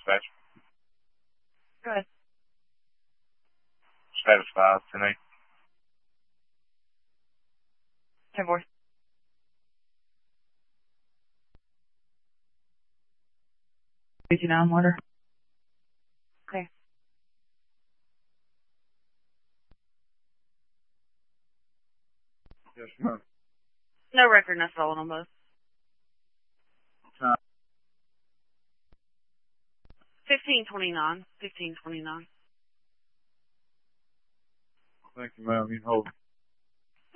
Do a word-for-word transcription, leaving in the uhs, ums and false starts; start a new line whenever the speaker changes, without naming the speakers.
dispatch.
Go ahead.
Status five, ten eight.
ten four. eighty-nine water. Okay.
Yes, ma'am.
No record, no stolen on both.
Time.
fifteen twenty-nine. fifteen twenty-nine.
Thank you, ma'am. You can hold it.